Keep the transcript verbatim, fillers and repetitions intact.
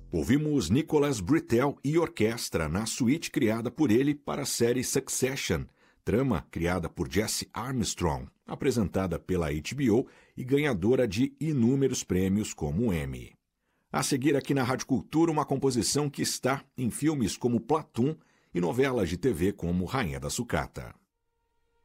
Ouvimos Nicholas Britell e orquestra na suíte criada por ele para a série Succession, trama criada por Jesse Armstrong, apresentada pela H B O e ganhadora de inúmeros prêmios como o Emmy. A seguir aqui na Rádio Cultura, uma composição que está em filmes como Platoon e novelas de T V como Rainha da Sucata.